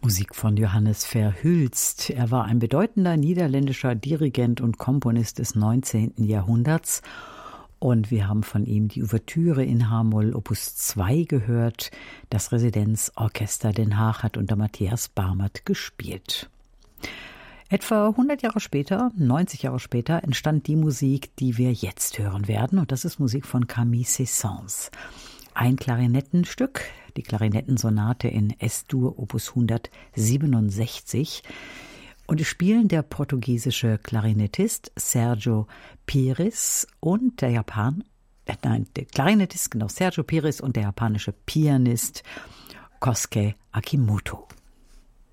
Musik von Johannes Verhulst. Er war ein bedeutender niederländischer Dirigent und Komponist des 19. Jahrhunderts. Und wir haben von ihm die Ouvertüre in H-Moll Opus 2 gehört. Das Residenzorchester Den Haag hat unter Matthias Barmert gespielt. Etwa 100 Jahre später, 90 Jahre später, entstand die Musik, die wir jetzt hören werden. Und das ist Musik von Camille Saint-Saëns. Ein Klarinettenstück, die Klarinettensonate in S-Dur Opus 167. Und es spielen der portugiesische Klarinettist Sergio Pires und der Klarinettist, Sergio Pires und der japanische Pianist Kosuke Akimoto.